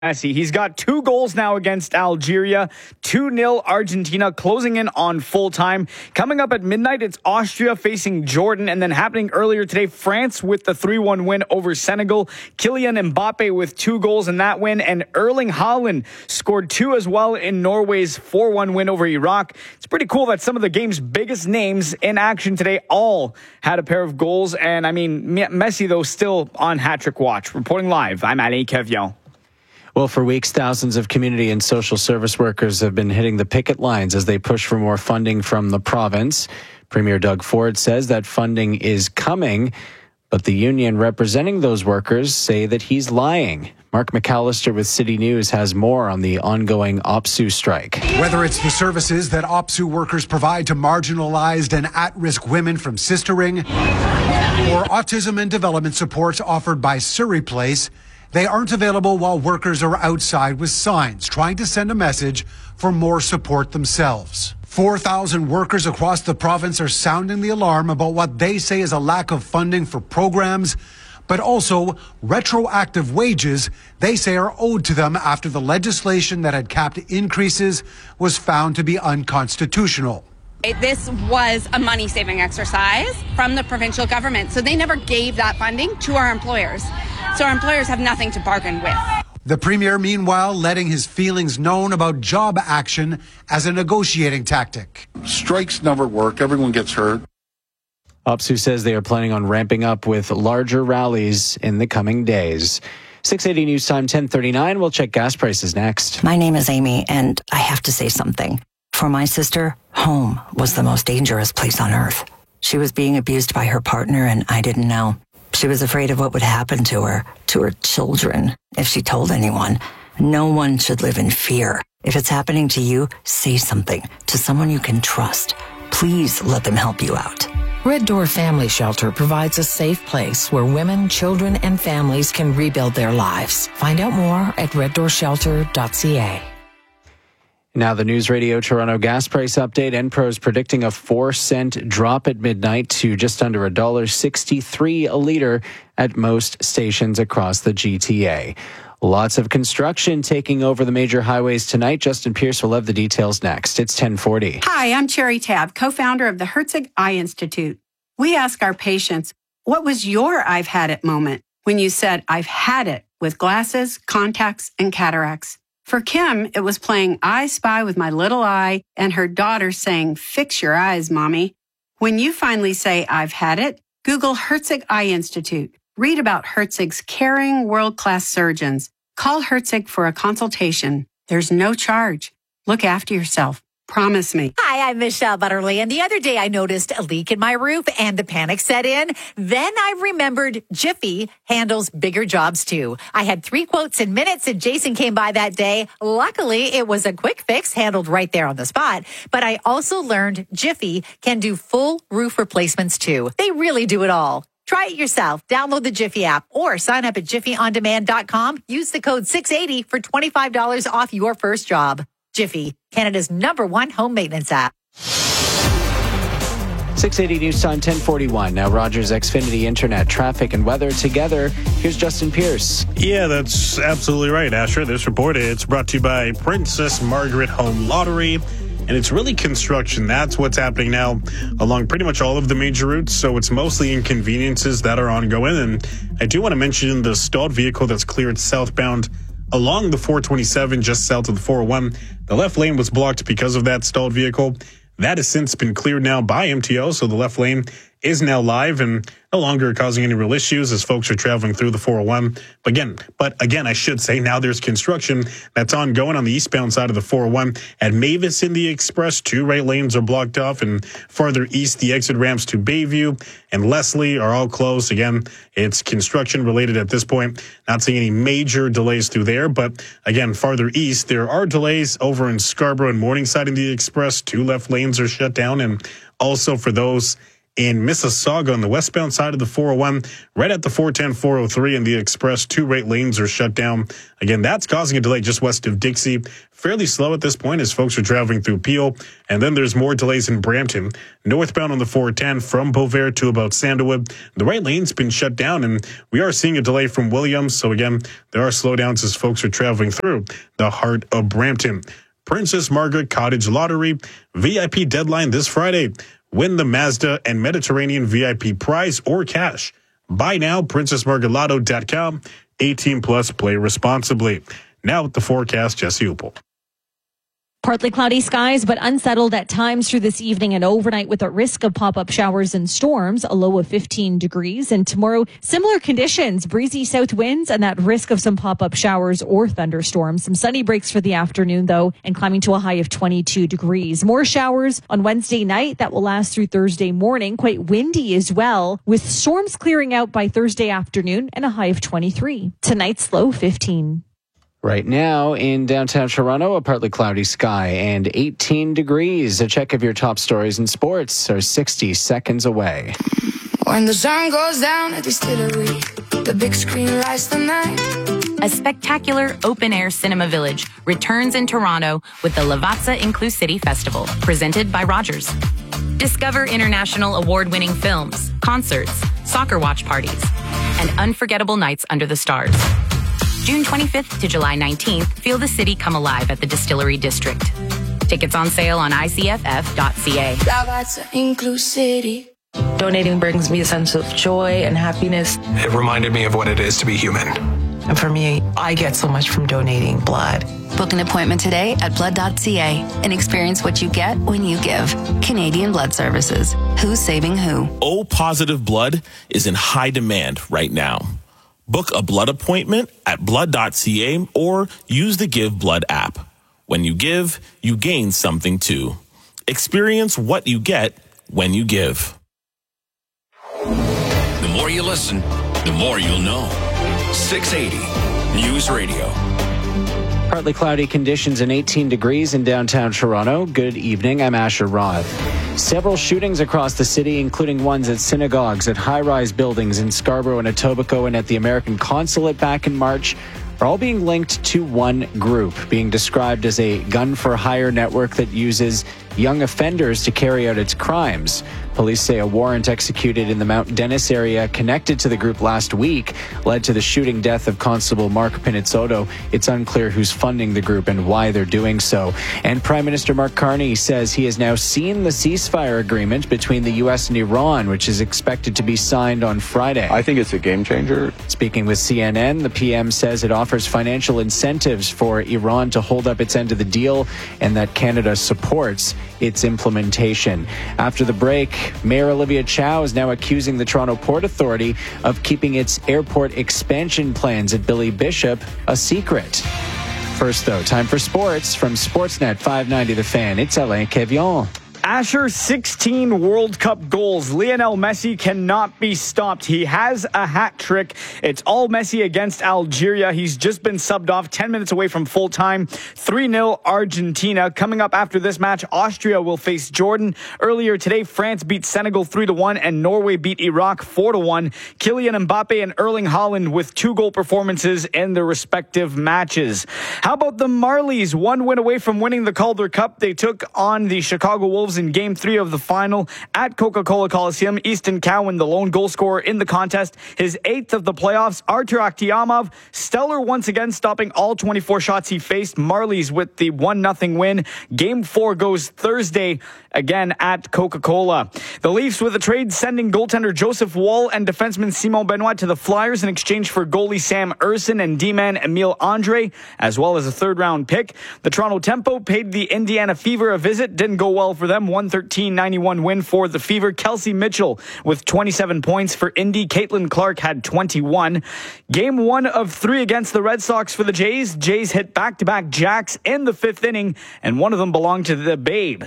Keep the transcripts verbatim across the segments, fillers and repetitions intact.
Messi. He's got two goals now against Algeria, two nil Argentina, closing in on full time. Coming up at midnight, it's Austria facing Jordan, and then happening earlier today, France with the three one win over Senegal. Kylian Mbappe with two goals in that win, and Erling Haaland scored two as well in Norway's four one win over Iraq. It's pretty cool that some of the game's biggest names in action today all had a pair of goals, and I mean, Messi, though, still on hat-trick watch. Reporting live, I'm Alain Kevion. Well, for weeks, thousands of community and social service workers have been hitting the picket lines as they push for more funding from the province. Premier Doug Ford says that funding is coming, but the union representing those workers say that he's lying. Mark McAllister with City News has more on the ongoing OPSEU strike. Whether it's the services that OPSEU workers provide to marginalized and at-risk women from Sistering, or autism and development supports offered by Surrey Place, they aren't available while workers are outside with signs trying to send a message for more support themselves. four thousand workers across the province are sounding the alarm about what they say is a lack of funding for programs, but also retroactive wages they say are owed to them after the legislation that had capped increases was found to be unconstitutional. This was a money-saving exercise from the provincial government, so they never gave that funding to our employers. So our employers have nothing to bargain with. The Premier, meanwhile, letting his feelings known about job action as a negotiating tactic. Strikes never work. Everyone gets hurt. OPSEU says they are planning on ramping up with larger rallies in the coming days. six eighty News Time, ten thirty-nine. We'll check gas prices next. My name is Amy, and I have to say something. For my sister, home was the most dangerous place on earth. She was being abused by her partner, and I didn't know. She was afraid of what would happen to her, to her children, if she told anyone. No one should live in fear. If it's happening to you, say something to someone you can trust. Please let them help you out. Red Door Family Shelter provides a safe place where women, children, and families can rebuild their lives. Find out more at red door shelter dot c a. Now the News Radio Toronto gas price update. Enpro's predicting a four cent drop at midnight to just under one dollar sixty-three a litre at most stations across the G T A. Lots of construction taking over the major highways tonight. Justin Pierce will have the details next. It's ten forty. Hi, I'm Cherry Tab, co-founder of the Herzig Eye Institute. We ask our patients, what was your I've had it moment when you said, I've had it with glasses, contacts, and cataracts? For Kim, it was playing I Spy with my little eye and her daughter saying, fix your eyes, mommy. When you finally say, I've had it, Google Herzig Eye Institute. Read about Herzig's caring, world-class surgeons. Call Herzig for a consultation. There's no charge. Look after yourself. Promise me. Hi, I'm Michelle Butterly, and the other day I noticed a leak in my roof and the panic set in. Then I remembered Jiffy handles bigger jobs too. I had three quotes in minutes and Jason came by that day. Luckily, it was a quick fix handled right there on the spot. But I also learned Jiffy can do full roof replacements too. They really do it all. Try it yourself. Download the Jiffy app or sign up at jiffy on demand dot com. Use the code six eighty for twenty-five dollars off your first job. Jiffy, Canada's number one home maintenance app. six eighty News Time, ten forty-one. Now Rogers Xfinity Internet, traffic and weather together. Here's Justin Pierce. Yeah, that's absolutely right, Asher. This report, it's brought to you by Princess Margaret Home Lottery. And it's really construction. That's what's happening now along pretty much all of the major routes. So it's mostly inconveniences that are ongoing. And I do want to mention the stalled vehicle that's cleared southbound along the four twenty-seven, just south of the four oh one. The left lane was blocked because of that stalled vehicle. That has since been cleared now by M T O, so the left lane is now live and no longer causing any real issues as folks are traveling through the four oh one. But again, but again, I should say now there's construction that's ongoing on the eastbound side of the four oh one. At Mavis in the Express, two right lanes are blocked off, and farther east, the exit ramps to Bayview and Leslie are all closed. Again, it's construction related at this point. Not seeing any major delays through there, but again, farther east, there are delays over in Scarborough and Morningside in the Express. Two left lanes are shut down, and also for those in Mississauga on the westbound side of the four oh one, right at the four ten, four oh three, and the express. Two right lanes are shut down. Again, that's causing a delay just west of Dixie. Fairly slow at this point as folks are traveling through Peel. And then there's more delays in Brampton. Northbound on the four ten from Beauvais to about Sandalwood. The right lane's been shut down, and we are seeing a delay from Williams. So again, there are slowdowns as folks are traveling through the heart of Brampton. Princess Margaret Cottage Lottery V I P deadline this Friday. Win the Mazda and Mediterranean V I P prize or cash. Buy now, princess margaret lotto dot com. eighteen plus, play responsibly. Now with the forecast, Jesse Upel. Partly cloudy skies, but unsettled at times through this evening and overnight with a risk of pop-up showers and storms, a low of fifteen degrees. And tomorrow, similar conditions, breezy south winds and that risk of some pop-up showers or thunderstorms. Some sunny breaks for the afternoon, though, and climbing to a high of twenty-two degrees. More showers on Wednesday night that will last through Thursday morning. Quite windy as well, with storms clearing out by Thursday afternoon and a high of twenty-three. Tonight's low fifteen. Right now in downtown Toronto, a partly cloudy sky and eighteen degrees. A check of your top stories in sports are sixty seconds away. When the sun goes down at the distillery, the big screen lights the night. A spectacular open-air cinema village returns in Toronto with the Lavazza Inclusivity Festival, presented by Rogers. Discover international award-winning films, concerts, soccer watch parties, and unforgettable nights under the stars. June twenty-fifth to July nineteenth, feel the city come alive at the Distillery District. Tickets on sale on I C F F dot C A. Donating brings me a sense of joy and happiness. It reminded me of what it is to be human. And for me, I get so much from donating blood. Book an appointment today at blood dot C A and experience what you get when you give. Canadian Blood Services. Who's saving who? O positive blood is in high demand right now. Book a blood appointment at blood dot C A or use the Give Blood app. When you give, you gain something too. Experience what you get when you give. The more you listen, the more you'll know. six eighty News Radio. Partly cloudy conditions and eighteen degrees in downtown Toronto. Good evening. I'm Asher Roth. Several shootings across the city, including ones at synagogues, at high-rise buildings in Scarborough and Etobicoke and at the American Consulate back in March, are all being linked to one group, being described as a gun-for-hire network that uses young offenders to carry out its crimes. Police say a warrant executed in the Mount Dennis area connected to the group last week led to the shooting death of Constable Mark Pinizzotto. It's unclear who's funding the group and why they're doing so. And Prime Minister Mark Carney says he has now seen the ceasefire agreement between the U S and Iran, which is expected to be signed on Friday. I think it's a game changer. Speaking with C N N, the P M says it offers financial incentives for Iran to hold up its end of the deal and that Canada supports its implementation. After the break, Mayor Olivia Chow is now accusing the Toronto Port Authority of keeping its airport expansion plans at Billy Bishop a secret. First, though, time for sports from Sportsnet five ninety The Fan. It's Alain Kevion. Asher, sixteen World Cup goals. Lionel Messi cannot be stopped. He has a hat trick. It's all Messi against Algeria. He's just been subbed off ten minutes away from full time. three nil Argentina. Coming up after this match, Austria will face Jordan. Earlier today, France beat Senegal three to one and Norway beat Iraq four to one. Kylian Mbappe and Erling Haaland with two goal performances in their respective matches. How about the Marlies? One win away from winning the Calder Cup. They took on the Chicago Wolves in game three of the final at Coca-Cola Coliseum. Easton Cowan, the lone goal scorer in the contest, his eighth of the playoffs. Artur Akhtiamov, stellar once again, stopping all twenty-four shots he faced. Marlies with the one nothing win. Game four goes Thursday again at Coca-Cola. The Leafs with a trade sending goaltender Joseph Woll and defenseman Simon Benoit to the Flyers in exchange for goalie Sam Erson and D-man Emile Andre, as well as a third round pick. The Toronto Tempo paid the Indiana Fever a visit. Didn't go well for them. one thirteen ninety-one win for the Fever. Kelsey Mitchell with twenty-seven points for Indy. Caitlin Clark had twenty-one. Game one of three against the Red Sox for the Jays. Jays hit back-to-back jacks in the fifth inning, and one of them belonged to the Babe.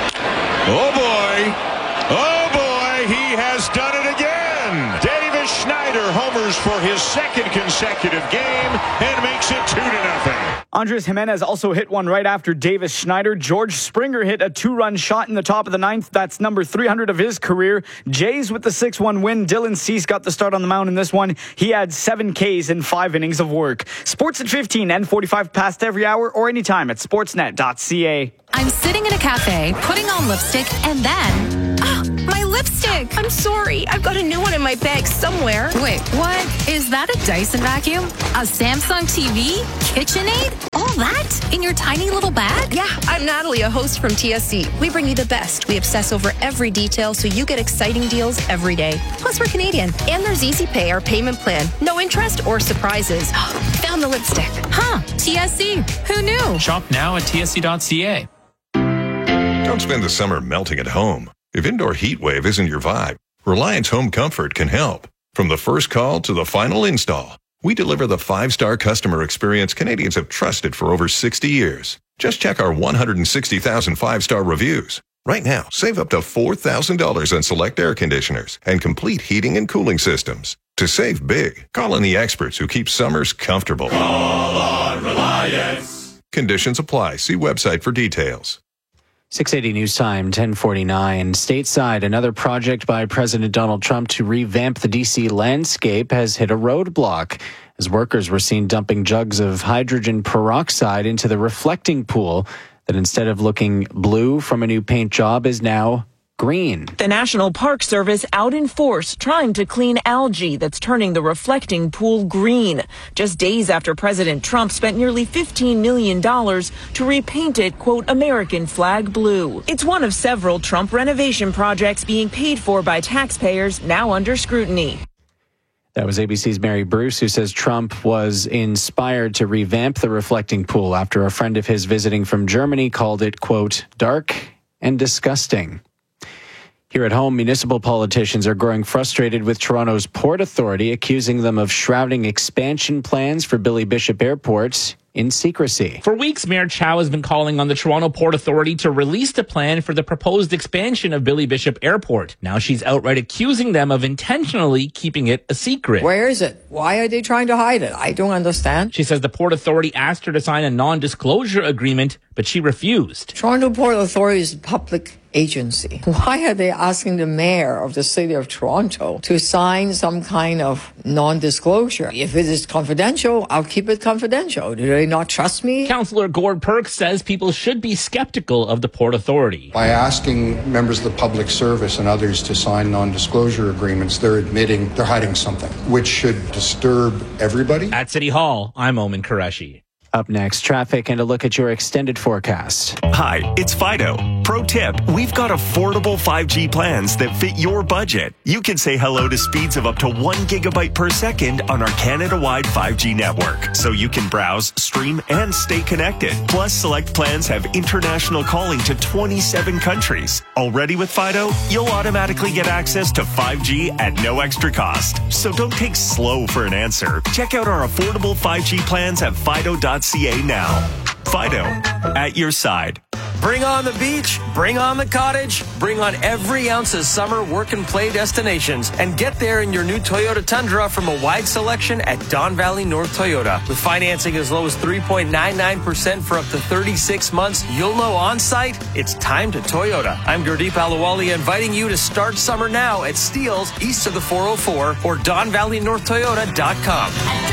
Oh, boy. Oh, boy. He has done it again. Davis Schneider homers for his second consecutive game and makes it two to nothing. Andres Jimenez also hit one right after Davis Schneider. George Springer hit a two-run shot in the top of the ninth. That's number three hundred of his career. Jays with the six one win. Dylan Cease got the start on the mound in this one. He had seven Ks in five innings of work. Sports at fifteen and forty-five past every hour or anytime at sportsnet dot c a. I'm sitting in a cafe, putting on lipstick, and then... Ah, my lipstick! I'm sorry. I've got a new one in my bag somewhere. Wait, what? Is that a Dyson vacuum? A Samsung T V? KitchenAid? All that? In your tiny little bag? Yeah, I'm Natalie, a host from T S C. We bring you the best. We obsess over every detail so you get exciting deals every day. Plus, we're Canadian. And there's Easy Pay, our payment plan. No interest or surprises. Found the lipstick. Huh, T S C. Who knew? Shop now at T S C dot c a. Don't spend the summer melting at home. If indoor heat wave isn't your vibe, Reliance Home Comfort can help. From the first call to the final install, we deliver the five-star customer experience Canadians have trusted for over sixty years. Just check our one hundred sixty thousand five-star reviews. Right now, save up to four thousand dollars on select air conditioners and complete heating and cooling systems. To save big, call on the experts who keep summers comfortable. Call on Reliance. Conditions apply. See website for details. six eighty News Time, ten forty-nine. Stateside, another project by President Donald Trump to revamp the D C landscape has hit a roadblock as workers were seen dumping jugs of hydrogen peroxide into the reflecting pool that, instead of looking blue from a new paint job, is now green. The National Park Service out in force trying to clean algae that's turning the reflecting pool green. Just days after President Trump spent nearly fifteen million dollars to repaint it, quote, American flag blue. It's one of several Trump renovation projects being paid for by taxpayers, now under scrutiny. That was A B C's Mary Bruce, who says Trump was inspired to revamp the reflecting pool after a friend of his visiting from Germany called it, quote, dark and disgusting. Here at home, municipal politicians are growing frustrated with Toronto's Port Authority, accusing them of shrouding expansion plans for Billy Bishop Airport in secrecy. For weeks, Mayor Chow has been calling on the Toronto Port Authority to release the plan for the proposed expansion of Billy Bishop Airport. Now she's outright accusing them of intentionally keeping it a secret. Where is it? Why are they trying to hide it? I don't understand. She says the Port Authority asked her to sign a non-disclosure agreement, but she refused. Toronto Port Authority is a public agency. Why are they asking the mayor of the city of Toronto to sign some kind of non-disclosure? If it is confidential, I'll keep it confidential. Do they not trust me? Councillor Gord Perks says people should be skeptical of the Port Authority. By asking members of the public service and others to sign non-disclosure agreements, they're admitting they're hiding something, which should disturb everybody. At City Hall, I'm Omen Qureshi. Up next, traffic and a look at your extended forecast. Hi, it's Fido. Pro tip, we've got affordable five G plans that fit your budget. You can say hello to speeds of up to one gigabyte per second on our Canada-wide five G network. So you can browse, stream, and stay connected. Plus, select plans have international calling to twenty-seven countries. Already with Fido, you'll automatically get access to five G at no extra cost. So don't take slow for an answer. Check out our affordable five G plans at fido dot c a now. Fido, at your side. Bring on the beach, bring on the cottage, bring on every ounce of summer work and play destinations, and get there in your new Toyota Tundra from a wide selection at Don Valley North Toyota. With financing as low as three point nine nine percent for up to thirty-six months, you'll know on site it's time to Toyota. I'm Gurdeep Alawali, inviting you to start summer now at Steeles east of the four oh four or don valley north toyota dot com.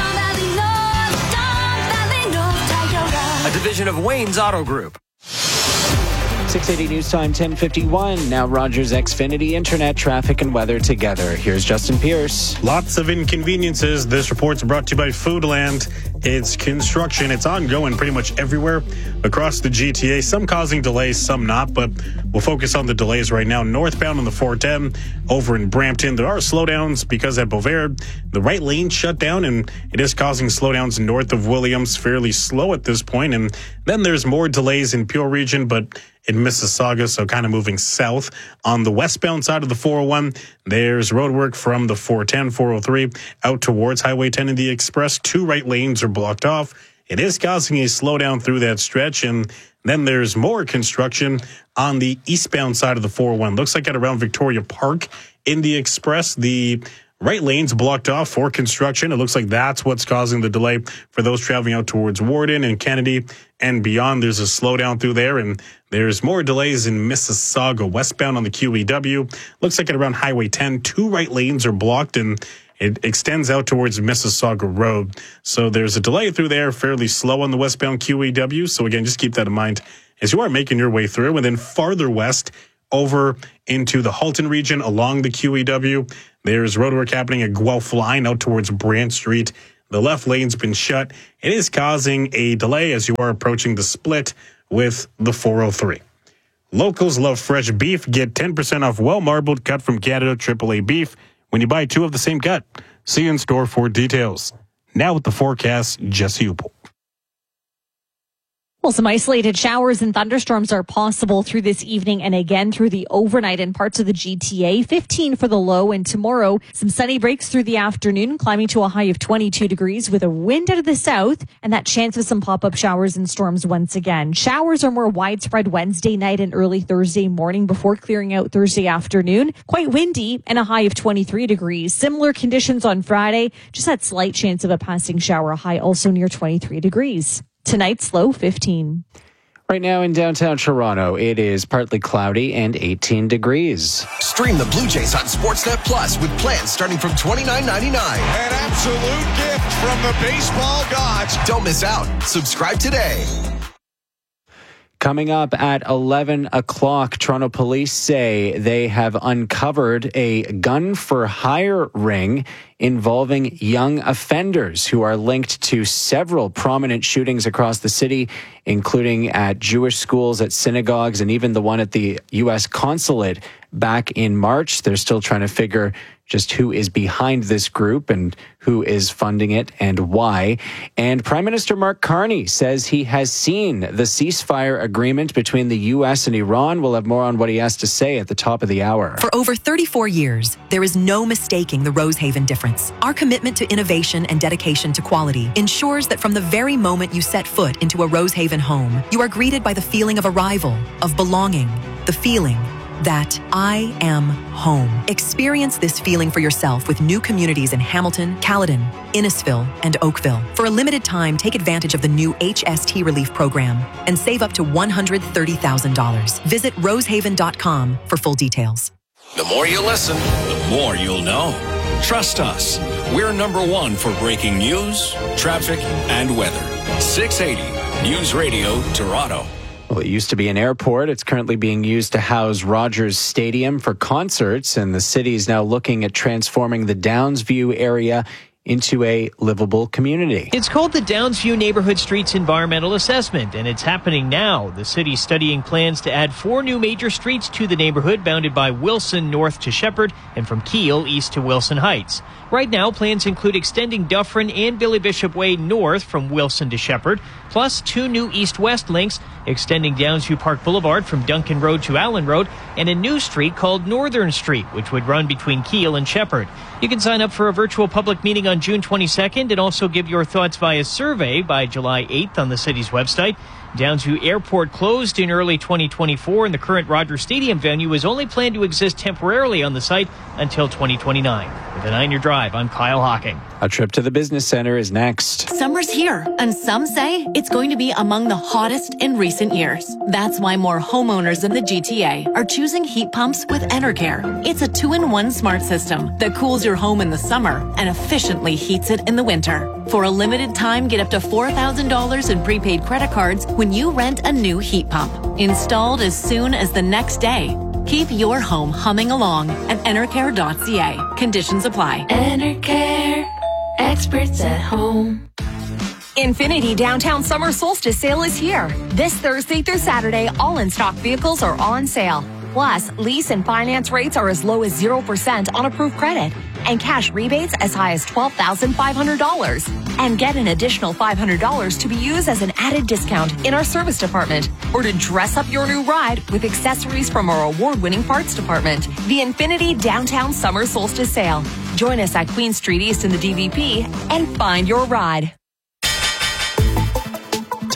A division of Wayne's Auto Group. six eighty News Time, ten fifty-one. Now Rogers Xfinity Internet, traffic, and weather together. Here's Justin Pierce. Lots of inconveniences. This report's brought to you by Foodland. It's construction. It's ongoing pretty much everywhere across the G T A. Some causing delays, some not, but we'll focus on the delays right now. Northbound on the four ten over in Brampton. There are slowdowns because at Bovaird, the right lane shut down, and it is causing slowdowns north of Williams, fairly slow at this point. And then there's more delays in Peel Region, but in Mississauga, so kind of moving south. On the westbound side of the four oh one, there's roadwork from the four ten, four oh three out towards Highway ten and the Express. Two right lanes are blocked off. It is causing a slowdown through that stretch, and then there's more construction on the eastbound side of the four oh one. Looks like at around Victoria Park in the Express, the right lanes blocked off for construction. It looks like that's what's causing the delay for those traveling out towards Warden and Kennedy and beyond. There's a slowdown through there, and there's more delays in Mississauga westbound on the Q E W. Looks like at around Highway ten, two right lanes are blocked, and it extends out towards Mississauga Road. So there's a delay through there, fairly slow on the westbound Q E W. So again, just keep that in mind as you are making your way through. And then farther west over into the Halton region along the Q E W, there's roadwork happening at Guelph Line out towards Brant Street. The left lane's been shut. It is causing a delay as you are approaching the split with the four oh three. Locals love fresh beef. Get ten percent off well-marbled cut from Canada triple A beef when you buy two of the same cut. See you in store for details. Now with the forecast, Jesse Upel. Well, some isolated showers and thunderstorms are possible through this evening and again through the overnight in parts of the G T A. fifteen for the low, and tomorrow some sunny breaks through the afternoon, climbing to a high of twenty-two degrees with a wind out of the south and that chance of some pop-up showers and storms once again. Showers are more widespread Wednesday night and early Thursday morning before clearing out Thursday afternoon. Quite windy and a high of twenty-three degrees. Similar conditions on Friday, just that slight chance of a passing shower, a high also near twenty-three degrees. Tonight's low fifteen. Right now in downtown Toronto, it is partly cloudy and eighteen degrees. Stream the Blue Jays on Sportsnet Plus with plans starting from twenty-nine ninety-nine. An absolute gift from the baseball gods. Don't miss out. Subscribe today. Coming up at eleven o'clock, Toronto police say they have uncovered a gun for hire ring involving young offenders who are linked to several prominent shootings across the city, including at Jewish schools, at synagogues, and even the one at the U S consulate back in March. They're still trying to figure just who is behind this group and who is funding it and why. And Prime Minister Mark Carney says he has seen the ceasefire agreement between the U S and Iran. We'll have more on what he has to say at the top of the hour. For over thirty-four years, there is no mistaking the Rosehaven difference. Our commitment to innovation and dedication to quality ensures that from the very moment you set foot into a Rosehaven home, you are greeted by the feeling of arrival, of belonging, the feeling that I am home. Experience this feeling for yourself with new communities in Hamilton, Caledon, Innisfil, and Oakville. For a limited time, take advantage of the new H S T Relief Program and save up to one hundred thirty thousand dollars. Visit rosehaven dot com for full details. The more you listen, the more you'll know. Trust us. We're number one for breaking news, traffic, and weather. six eighty News Radio Toronto. Well, it used to be an airport. It's currently being used to house Rogers Stadium for concerts, and the city is now looking at transforming the Downsview area into a livable community. It's called the Downsview Neighborhood Streets Environmental Assessment, and it's happening now. The city's studying plans to add four new major streets to the neighborhood, bounded by Wilson north to Shepherd and from Keele east to Wilson Heights. Right now, plans include extending Dufferin and Billy Bishop Way north from Wilson to Shepherd, plus two new east-west links, extending Downsview Park Boulevard from Duncan Road to Allen Road, and a new street called Northern Street, which would run between Keele and Shepherd. You can sign up for a virtual public meeting on June twenty-second and also give your thoughts via survey by July eighth on the city's website. Downsview Airport closed in early twenty twenty-four, and the current Rogers Stadium venue is only planned to exist temporarily on the site until twenty twenty-nine. With a nine-year drive, I'm Kyle Hocking. A trip to the business center is next. Summer's here, and some say it's going to be among the hottest in recent years. That's why more homeowners in the G T A are choosing heat pumps with Enercare. It's a two-in-one smart system that cools your home in the summer and efficiently heats it in the winter. For a limited time, get up to four thousand dollars in prepaid credit cards when you rent a new heat pump. Installed as soon as the next day. Keep your home humming along at enercare dot c a. Conditions apply. Enercare, experts at home. Infiniti Downtown Summer Solstice Sale is here. This Thursday through Saturday, all in-stock vehicles are on sale. Plus, lease and finance rates are as low as zero percent on approved credit. And cash rebates as high as twelve thousand five hundred dollars. And get an additional five hundred dollars to be used as an added discount in our service department, or to dress up your new ride with accessories from our award-winning parts department. The Infiniti Downtown Summer Solstice Sale. Join us at Queen Street East in the D V P and find your ride.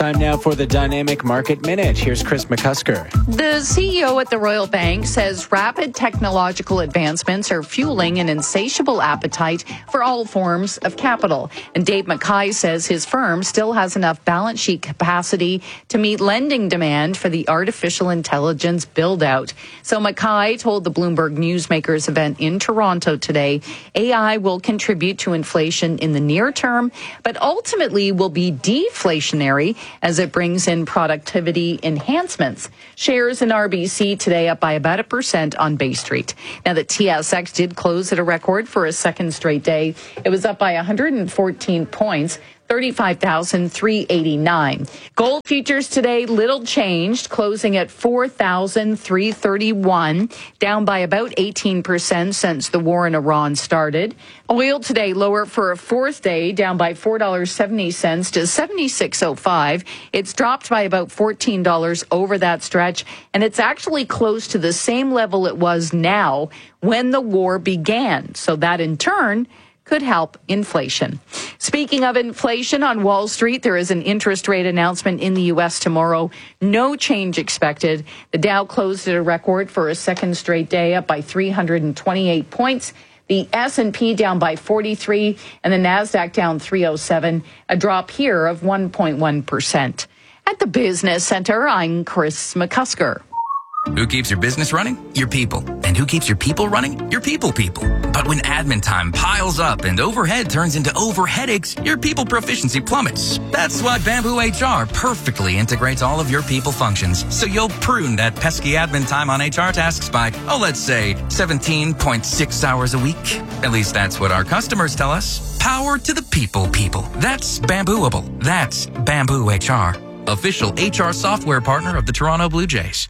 Time now for the Dynamic Market Minute. Here's Chris McCusker. The C E O at the Royal Bank says rapid technological advancements are fueling an insatiable appetite for all forms of capital. And Dave McKay says his firm still has enough balance sheet capacity to meet lending demand for the artificial intelligence build-out. So McKay told the Bloomberg Newsmakers event in Toronto today, A I will contribute to inflation in the near term, but ultimately will be deflationary as it brings in productivity enhancements. Shares in R B C today up by about a percent on Bay Street. Now, the T S X did close at a record for a second straight day. It was up by one hundred fourteen points. thirty-five thousand three hundred eighty-nine. Gold futures today, little changed, closing at four thousand three hundred thirty-one, down by about eighteen percent since the war in Iran started. Oil today lower for a fourth day, down by four dollars and seventy cents to seventy-six oh five. It's dropped by about fourteen dollars over that stretch, and it's actually close to the same level it was now when the war began. So that in turn could help inflation. Speaking of inflation, on Wall Street, there is an interest rate announcement in the U S tomorrow. No change expected. The Dow closed at a record for a second straight day, up by three hundred twenty-eight points. The S and P down by forty-three, and the NASDAQ down three oh seven, a drop here of one point one percent. At the Business Center, I'm Chris McCusker. Who keeps your business running? Your people. And who keeps your people running? Your people people. But when admin time piles up and overhead turns into over headaches, your people proficiency plummets. That's why Bamboo H R perfectly integrates all of your people functions. So you'll prune that pesky admin time on H R tasks by, oh, let's say seventeen point six hours a week. At least that's what our customers tell us. Power to the people people. That's Bambooable. That's Bamboo H R. Official H R software partner of the Toronto Blue Jays.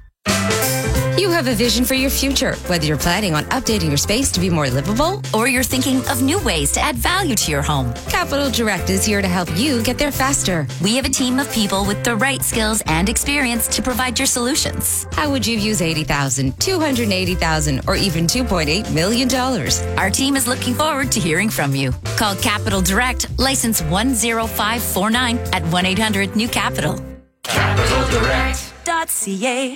You have a vision for your future, whether you're planning on updating your space to be more livable or you're thinking of new ways to add value to your home. Capital Direct is here to help you get there faster. We have a team of people with the right skills and experience to provide your solutions. How would you use eighty thousand dollars, two hundred eighty thousand dollars, or even two point eight million dollars? Our team is looking forward to hearing from you. Call Capital Direct, license one zero five four nine at one eight hundred new capital. capital direct dot c a.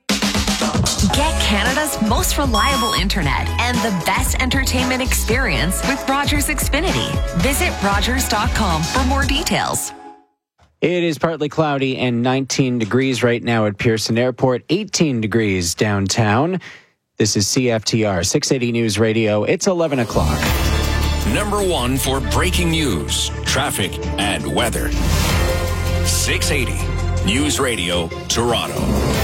Get Canada's most reliable internet and the best entertainment experience with Rogers Xfinity. Visit rogers dot com for more details. It is partly cloudy and nineteen degrees right now at Pearson Airport, eighteen degrees downtown. This is C F T R six eighty News Radio. It's eleven o'clock. Number one for breaking news, traffic, and weather. six eighty News Radio, Toronto.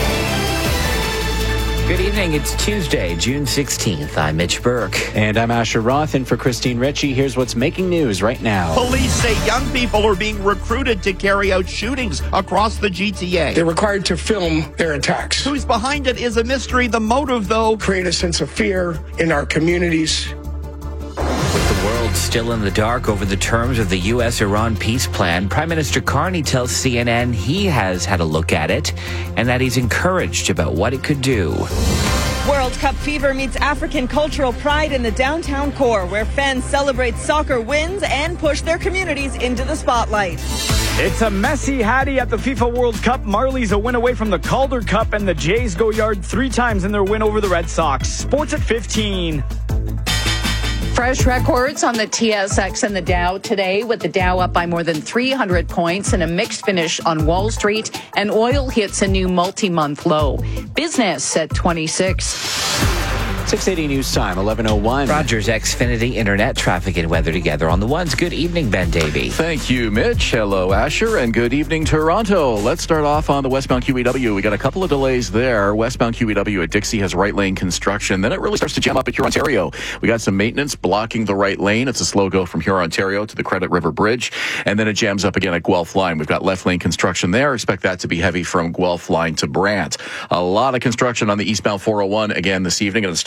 Good evening. It's Tuesday, June sixteenth. I'm Mitch Burke. And I'm Asher Roth. And for Christine Ritchie, here's what's making news right now. Police say young people are being recruited to carry out shootings across the G T A. They're required to film their attacks. Who's behind it is a mystery. The motive, though, create a sense of fear in our communities. With the world still in the dark over the terms of the U S Iran peace plan, Prime Minister Carney tells C N N he has had a look at it and that he's encouraged about what it could do. World Cup fever meets African cultural pride in the downtown core, where fans celebrate soccer wins and push their communities into the spotlight. It's a messy Hattie at the FIFA World Cup. Marlies a win away from the Calder Cup, and the Jays go yard three times in their win over the Red Sox. Sports at fifteen. Fresh records on the T S X and the Dow today, with the Dow up by more than three hundred points and a mixed finish on Wall Street, and oil hits a new multi-month low. Business at twenty-six. six eighty News Time, eleven oh one. Rogers Xfinity Internet traffic and weather together on the ones. Good evening, Ben Davey. Thank you, Mitch. Hello, Asher, and good evening, Toronto. Let's start off on the westbound Q E W. We got a couple of delays there. Westbound Q E W at Dixie has right lane construction. Then it really starts to jam up at Huron, Ontario. We got some maintenance blocking the right lane. It's a slow go from Huron, Ontario to the Credit River Bridge. And then it jams up again at Guelph Line. We've got left lane construction there. Expect that to be heavy from Guelph Line to Brant. A lot of construction on the eastbound four oh one again this evening. Going to start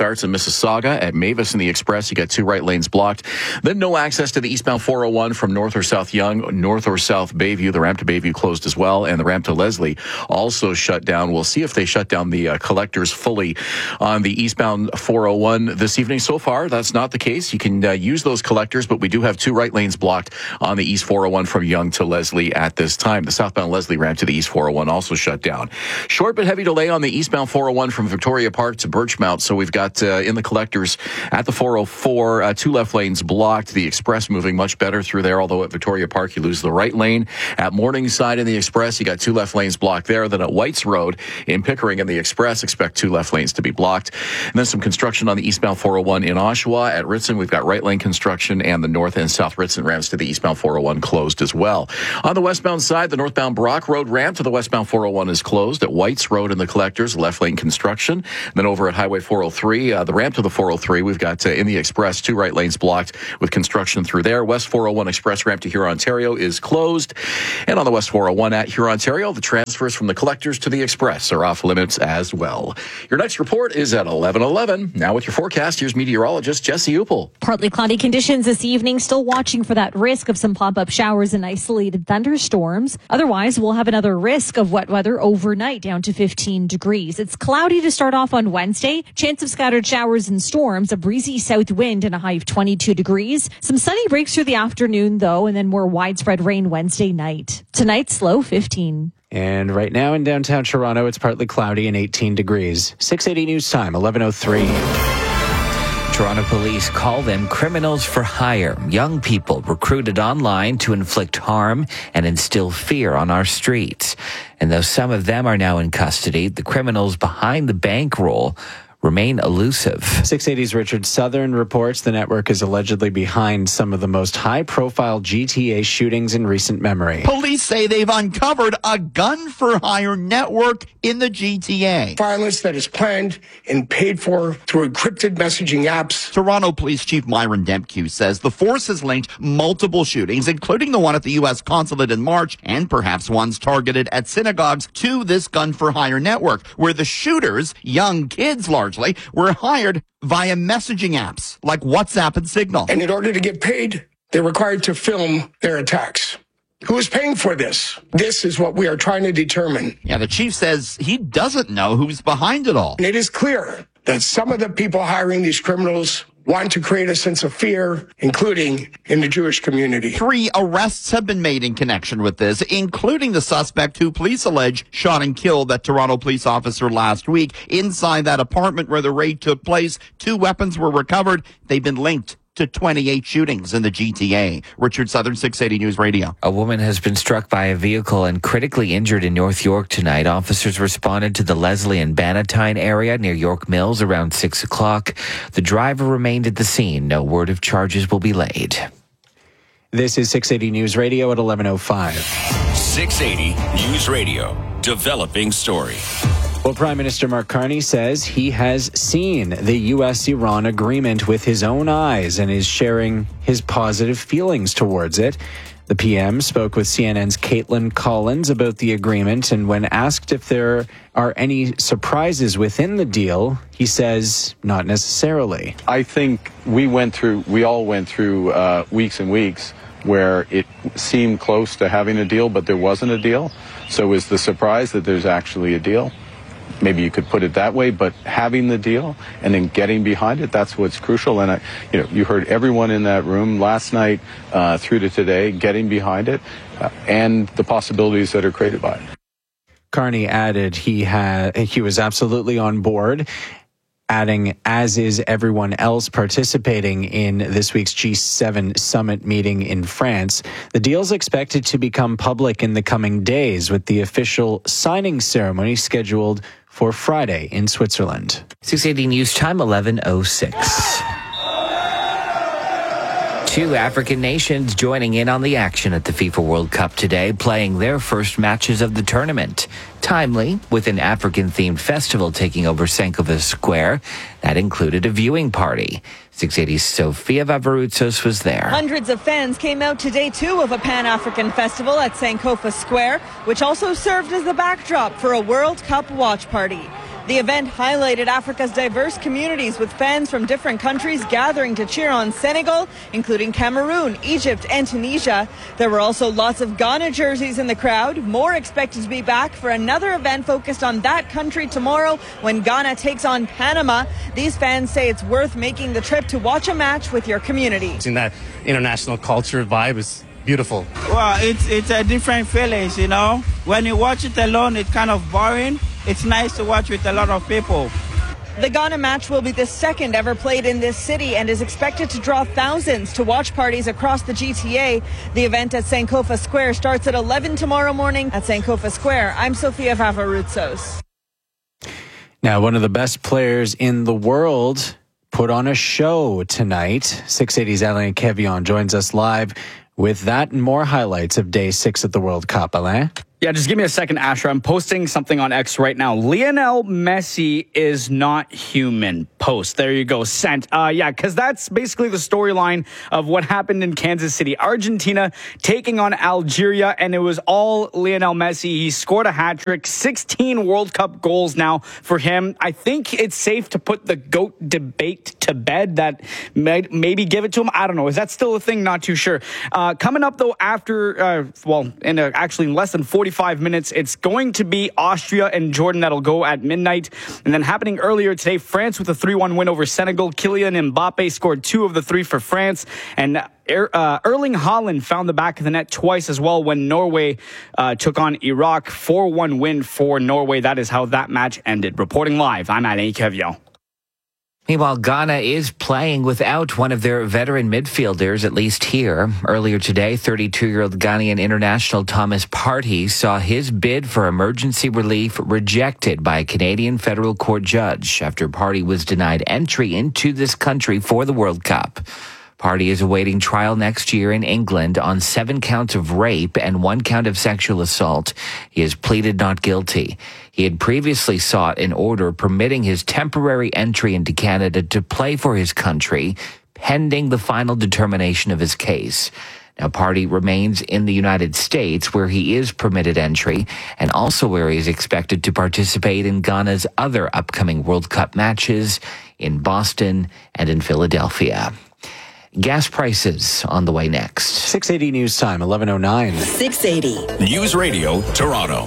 starts in Mississauga at Mavis in the Express. You got two right lanes blocked. Then no access to the eastbound four oh one from North or South Yonge, North or South Bayview. The ramp to Bayview closed as well, and the ramp to Leslie also shut down. We'll see if they shut down the uh, collectors fully on the eastbound four oh one this evening. So far, that's not the case. You can uh, use those collectors, but we do have two right lanes blocked on the east four oh one from Yonge to Leslie at this time. The southbound Leslie ramp to the east four oh one also shut down. Short but heavy delay on the eastbound four oh one from Victoria Park to Birchmount. So we've got uh, in the collectors at the four oh four, uh, two left lanes blocked. The Express moving much better through there, although at Victoria Park you lose the right lane. At Morningside in the Express, you got two left lanes blocked there. Then at Whites Road in Pickering in the Express, expect two left lanes to be blocked. And then some construction on the eastbound four oh one in Oshawa. At Ritson, we've got right lane construction, and the north and south Ritson ramps to the eastbound four oh one closed as well. On the westbound side, the northbound Brock Road ramp to the westbound four oh one is closed. At Whites Road in the collectors, left lane construction. Then over at Highway four oh three, uh, the ramp to the four oh three, we've got uh, in the Express, two right lanes blocked with construction through there. West four oh one Express ramp to Huron, Ontario is closed. And on the West four oh one at Huron, Ontario, the transfers from the collectors to the Express are off limits as well. Your next report is at eleven eleven. Now with your forecast, here's meteorologist Jesse Upel. Partly cloudy conditions this evening, still watching for that risk of some pop-up showers and isolated thunderstorms. Otherwise, we'll have another risk of wet weather overnight down to fifteen degrees. It's cloudy to start off on Wednesday. Chance of scattered showers and storms, a breezy south wind and a high of twenty-two degrees. Some sunny breaks through the afternoon, though, and then more widespread rain Wednesday night. Tonight's low fifteen. And right now in downtown Toronto, it's partly cloudy and eighteen degrees. six eighty News Time, eleven oh three. Toronto police call them criminals for hire, young people recruited online to inflict harm and instill fear on our streets. And though some of them are now in custody, the criminals behind the bankroll remain elusive. six eighty's Richard Southern reports the network is allegedly behind some of the most high-profile G T A shootings in recent memory. Police say they've uncovered a gun-for-hire network in the G T A. Violence that is planned and paid for through encrypted messaging apps. Toronto Police Chief Myron Dempkew says the force has linked multiple shootings, including the one at the U S consulate in March, and perhaps ones targeted at synagogues, to this gun-for-hire network, where the shooters, young kids largely, were hired via messaging apps like WhatsApp and Signal. And in order to get paid, they're required to film their attacks. Who is paying for this? This is what we are trying to determine. Yeah, the chief says he doesn't know who's behind it all. And it is clear that some of the people hiring these criminals want to create a sense of fear, including in the Jewish community. Three arrests have been made in connection with this, including the suspect who police allege shot and killed that Toronto police officer last week. Inside that apartment where the raid took place, two weapons were recovered. They've been linked to twenty-eight shootings in the G T A. Richard Southern, six eighty News Radio. A woman has been struck by a vehicle and critically injured in North York tonight. Officers responded to the Leslie and Bannatyne area near York Mills around six o'clock. The driver remained at the scene. No word of charges will be laid. This is six eighty News Radio at eleven oh five. six eighty News Radio. Developing story. Well, Prime Minister Mark Carney says he has seen the U S Iran agreement with his own eyes and is sharing his positive feelings towards it. The P M spoke with C N N's Caitlin Collins about the agreement, and when asked if there are any surprises within the deal, he says not necessarily. I think we went through, we all went through uh, weeks and weeks where it seemed close to having a deal, but there wasn't a deal. So is the surprise that there's actually a deal? Maybe you could put it that way, but having the deal and then getting behind it, that's what's crucial. And I, you know, you heard everyone in that room last night uh, through to today getting behind it uh, and the possibilities that are created by it. Carney added he had he was absolutely on board, adding, as is everyone else participating in this week's G seven summit meeting in France. The deal is expected to become public in the coming days, with the official signing ceremony scheduled for Friday in Switzerland. six eighty News Time, eleven oh six. Two African nations joining in on the action at the FIFA World Cup today, playing their first matches of the tournament. Timely, with an African-themed festival taking over Sankofa Square. That included a viewing party. six eighty's Sofia Vavarutsos was there. Hundreds of fans came out to day two of a Pan-African festival at Sankofa Square, which also served as the backdrop for a World Cup watch party. The event highlighted Africa's diverse communities with fans from different countries gathering to cheer on Senegal, including Cameroon, Egypt, and Tunisia. There were also lots of Ghana jerseys in the crowd. More expected to be back for another event focused on that country tomorrow when Ghana takes on Panama. These fans say it's worth making the trip to watch a match with your community. Seeing that international culture vibe is beautiful. Well, it's it's a different feelings, you know. When you watch it alone, it's kind of boring. It's nice to watch with a lot of people. The Ghana match will be the second ever played in this city and is expected to draw thousands to watch parties across the G T A. The event at Sankofa Square starts at eleven tomorrow morning at Sankofa Square. I'm Sofia Favarutsos. Now, one of the best players in the world put on a show tonight. six eighty's Alain Kevion joins us live with that and more highlights of day six at the World Cup. Alain? Yeah, just give me a second, Asher. I'm posting something on X right now. Lionel Messi is not human. Post. There you go. Sent. Uh, yeah, because that's basically the storyline of what happened in Kansas City. Argentina taking on Algeria, and it was all Lionel Messi. He scored a hat trick, sixteen World Cup goals now for him. I think it's safe to put the GOAT debate to bed, that may, maybe give it to him. I don't know. Is that still a thing? Not too sure. Uh, coming up, though, after, uh, well, in a, actually in less than forty-five minutes, it's going to be Austria and Jordan that'll go at midnight. And then happening earlier today, France with a three one win over Senegal. Kylian Mbappe scored two of the three for France. And er, uh, Erling Haaland found the back of the net twice as well when Norway uh, took on Iraq. four one win for Norway. That is how that match ended. Reporting live, I'm Alain Kevion. Meanwhile, Ghana is playing without one of their veteran midfielders, at least here. Earlier today, thirty-two-year-old Ghanaian international Thomas Partey saw his bid for emergency relief rejected by a Canadian federal court judge after Partey was denied entry into this country for the World Cup. Partey is awaiting trial next year in England on seven counts of rape and one count of sexual assault. He has pleaded not guilty. He had previously sought an order permitting his temporary entry into Canada to play for his country, pending the final determination of his case. Now, Partey remains in the United States, where he is permitted entry, and also where he is expected to participate in Ghana's other upcoming World Cup matches in Boston and in Philadelphia. Gas prices on the way next. six eighty News Time, eleven oh nine. six eighty News Radio, Toronto.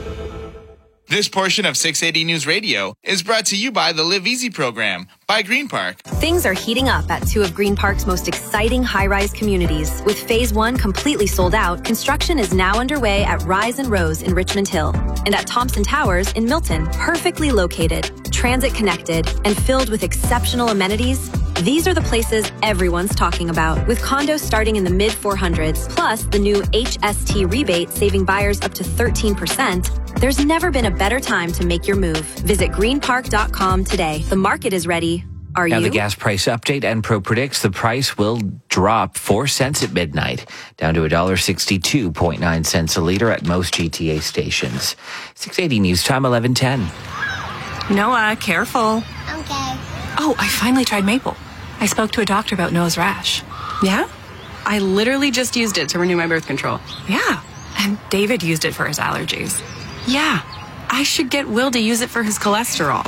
This portion of six eighty News Radio is brought to you by the Live Easy program by Green Park. Things are heating up at two of Green Park's most exciting high-rise communities. With Phase one completely sold out, construction is now underway at Rise and Rose in Richmond Hill and at Thompson Towers in Milton, perfectly located, transit-connected, and filled with exceptional amenities. These are the places everyone's talking about, with condos starting in the mid four hundreds, plus the new H S T rebate saving buyers up to thirteen percent. There's never been a better time to make your move. Visit green park dot com today. The market is ready. Are now you? The gas price update. Enpro predicts the price will drop four cents at midnight, down to one dollar sixty-two point nine cents a liter at most G T A stations. six eighty News Time, eleven ten. Noah, careful. Okay. Oh, I finally tried maple. I spoke to a doctor about Noah's rash. Yeah? I literally just used it to renew my birth control. Yeah. And David used it for his allergies. Yeah. I should get Will to use it for his cholesterol.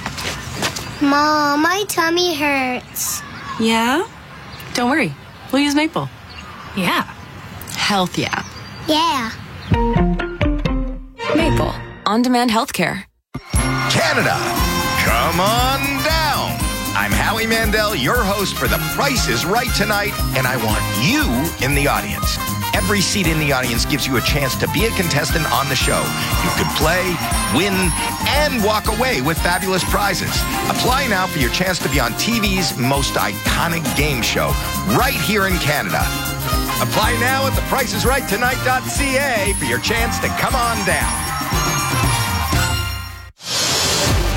Mom, my tummy hurts. Yeah? Don't worry. We'll use maple. Yeah. Health, yeah. Yeah. Maple. On-demand healthcare. Canada, come on down. I'm Howie Mandel, your host for The Price is Right tonight, and I want you in the audience. Every seat in the audience gives you a chance to be a contestant on the show. You could play, win, and walk away with fabulous prizes. Apply now for your chance to be on T V's most iconic game show, right here in Canada. Apply now at the price is right tonight dot c a for your chance to come on down.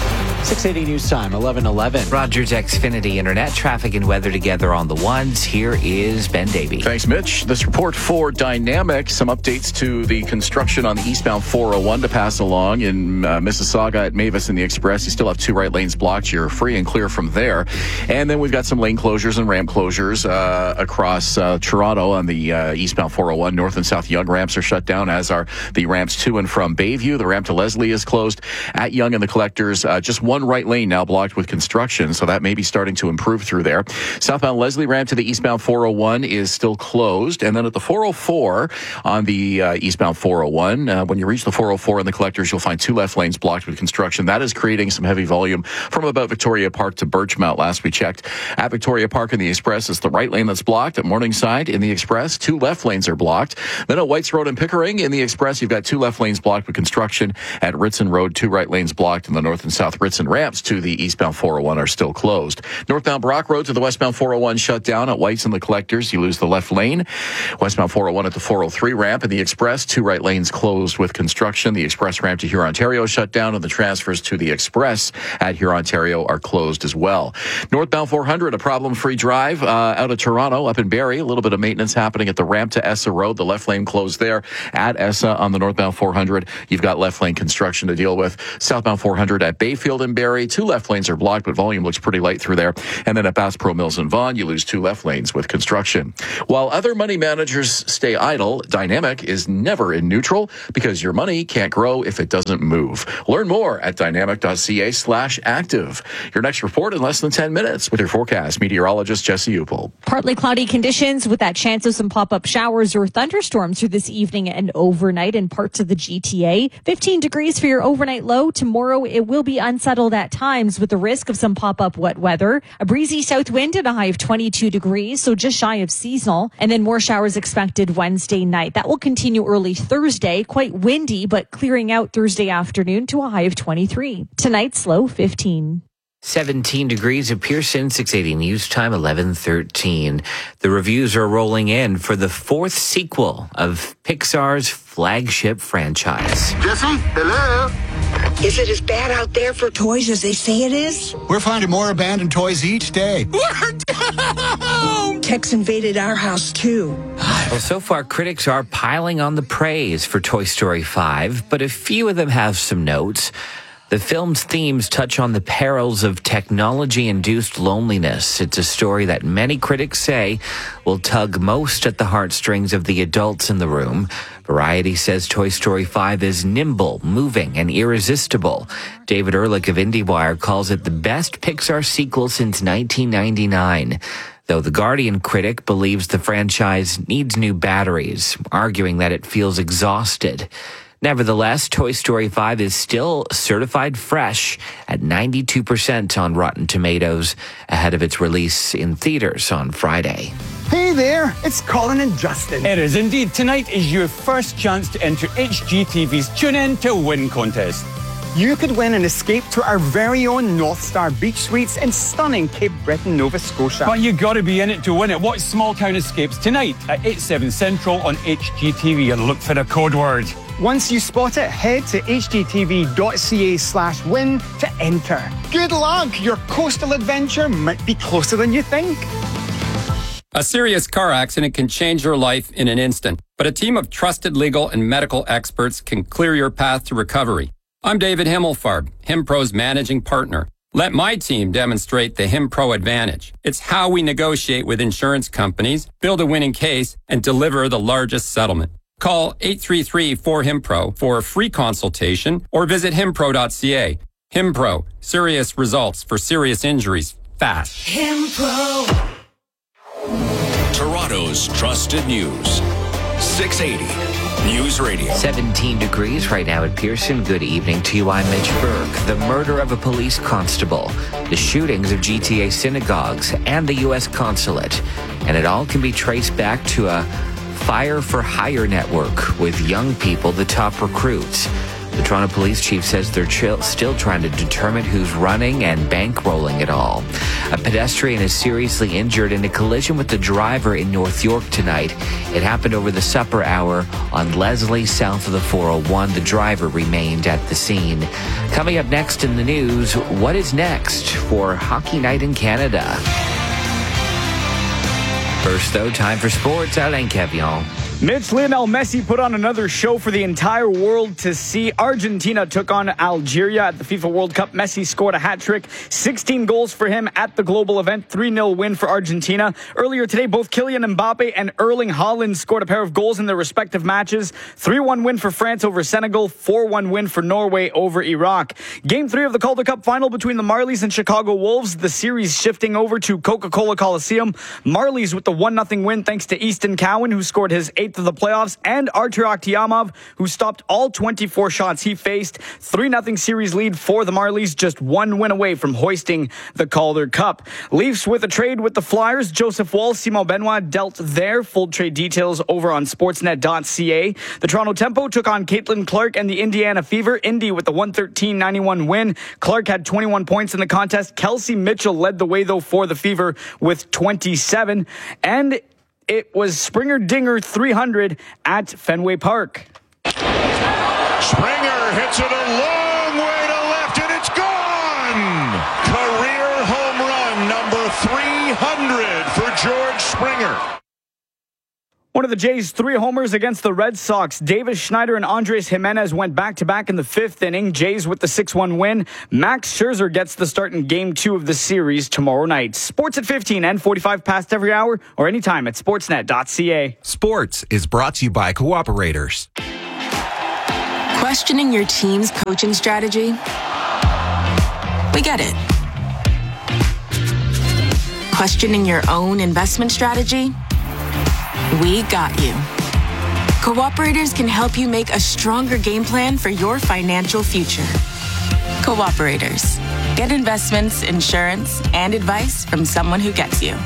six eighty News Time, eleven eleven. Rogers Xfinity Internet, traffic and weather together on the ones. Here is Ben Davey. Thanks, Mitch. This report for Dynamic, some updates to the construction on the eastbound four oh one to pass along in uh, Mississauga at Mavis and the Express. You still have two right lanes blocked. You're free and clear from there. And then we've got some lane closures and ramp closures uh, across uh, Toronto on the uh, eastbound four oh one. North and South Yonge ramps are shut down, as are the ramps to and from Bayview. The ramp to Leslie is closed. At Yonge and the Collectors, uh, just one right lane now blocked with construction, so that may be starting to improve through there. Southbound Leslie ramp to the eastbound four oh one is still closed. And then at the four oh four on the uh, eastbound four oh one, uh, when you reach the four oh four in the Collectors, you'll find two left lanes blocked with construction. That is creating some heavy volume from about Victoria Park to Birchmount last we checked. At Victoria Park in the Express, it's the right lane that's blocked. At Morningside in the Express, two left lanes are blocked. Then at Whites Road and Pickering in the Express, you've got two left lanes blocked with construction. At Ritson Road, two right lanes blocked, and the north and south Ritson ramps to the eastbound four oh one are still closed. Northbound Brock Road to the westbound four oh one shut down. At Whites and the Collectors, you lose the left lane. Westbound four oh one at the four oh three ramp in the Express, two right lanes closed with construction. The Express ramp to Hurontario shut down, and the transfers to the Express at Hurontario are closed as well. Northbound four hundred, a problem-free drive uh, out of Toronto, up in Barrie. A little bit of maintenance happening at the ramp to Essa Road. The left lane closed there. At Essa on the northbound four hundred, you've got left lane construction to deal with. Southbound four hundred at Bayfield and Barrie, two left lanes are blocked, but volume looks pretty light through there. And then at Bass Pro Mills and Vaughan, you lose two left lanes with construction. While other money managers stay idle, Dynamic is never in neutral, because your money can't grow if it doesn't move. Learn more at dynamic.ca slash active. Your next report in less than ten minutes with your forecast meteorologist Jesse Upel. Partly cloudy conditions with that chance of some pop-up showers or thunderstorms through this evening and overnight in parts of the G T A. fifteen degrees for your overnight low. Tomorrow it will be unsettled at times with the risk of some pop-up wet weather. A breezy south wind at a high of twenty-two degrees, so just shy of seasonal. And then more showers expected Wednesday night. That will continue early Thursday. Quite windy, but clearing out Thursday afternoon to a high of twenty-three. Tonight's low fifteen. seventeen degrees at Pearson, six eighty News Time, eleven thirteen. The reviews are rolling in for the fourth sequel of Pixar's flagship franchise. Jesse, hello? Is it as bad out there for toys as they say it is? We're finding more abandoned toys each day. We're down! Tech's invaded our house, too. Well, so far, critics are piling on the praise for Toy Story five, but a few of them have some notes. The film's themes touch on the perils of technology-induced loneliness. It's a story that many critics say will tug most at the heartstrings of the adults in the room. Variety says Toy Story five is nimble, moving, and irresistible. David Ehrlich of IndieWire calls it the best Pixar sequel since nineteen ninety-nine. Though The Guardian critic believes the franchise needs new batteries, arguing that it feels exhausted. Nevertheless, Toy Story five is still certified fresh at ninety-two percent on Rotten Tomatoes ahead of its release in theaters on Friday. Hey there, it's Colin and Justin. It is indeed. Tonight is your first chance to enter H G T V's Tune In to Win contest. You could win an escape to our very own North Star Beach Suites in stunning Cape Breton, Nova Scotia. But you got to be in it to win it. Watch Small Town Escapes tonight at eight, seven Central on H G T V and look for the code word. Once you spot it, head to hgtv.ca slash win to enter. Good luck! Your coastal adventure might be closer than you think. A serious car accident can change your life in an instant, but a team of trusted legal and medical experts can clear your path to recovery. I'm David Himmelfarb, HimPro's managing partner. Let my team demonstrate the HimPro advantage. It's how we negotiate with insurance companies, build a winning case, and deliver the largest settlement. Call eight three three, four, HIMPRO for a free consultation or visit himpro dot c a. HimPro, serious results for serious injuries, fast. HimPro. Toronto's trusted news. six eighty News Radio. seventeen degrees right now at Pearson. Good evening to you. I'm Mitch Berg. The murder of a police constable, the shootings of G T A synagogues, and the U S consulate. And it all can be traced back to a Fire for Hire network with young people the top recruits. The Toronto police chief says they're chill, still trying to determine who's running and bankrolling it all. A pedestrian is seriously injured in a collision with the driver in North York tonight. It happened over the supper hour on Leslie, south of the four oh one. The driver remained at the scene. Coming up next in the news, what is next for Hockey Night in Canada? First, though, time for sports. Alain Cavion. Mitch, Lionel Messi put on another show for the entire world to see. Argentina took on Algeria at the FIFA World Cup. Messi scored a hat trick, sixteen goals for him at the global event, three nil win for Argentina. Earlier today, both Kylian Mbappe and Erling Haaland scored a pair of goals in their respective matches. three one win for France over Senegal, four one win for Norway over Iraq. Game three of the Calder Cup final between the Marlies and Chicago Wolves. The series shifting over to Coca-Cola Coliseum. Marlies with the one nothing win thanks to Easton Cowan, who scored his eighth of the playoffs, and Artur Akhtiamov, who stopped all twenty-four shots he faced. three nothing series lead for the Marlies, just one win away from hoisting the Calder Cup. Leafs with a trade with the Flyers. Joseph Woll, Simon Benoit dealt their full trade details over on sportsnet dot c a. The Toronto Tempo took on Caitlin Clark and the Indiana Fever. Indy with the one thirteen ninety-one win. Clark had twenty-one points in the contest. Kelsey Mitchell led the way, though, for the Fever with twenty-seven. And it was Springer Dinger three hundred at Fenway Park. Springer hits it a long way to left, and it's gone! Career home run number three hundred for George Springer. One of the Jays' three homers against the Red Sox. Davis Schneider and Andres Jimenez went back-to-back in the fifth inning. Jays with the six one win. Max Scherzer gets the start in game two of the series tomorrow night. Sports at fifteen and forty-five past every hour or anytime at sportsnet dot c a. Sports is brought to you by Cooperators. Questioning your team's coaching strategy? We get it. Questioning your own investment strategy? We got you. Cooperators can help you make a stronger game plan for your financial future. Cooperators. Get investments, insurance, and advice from someone who gets you.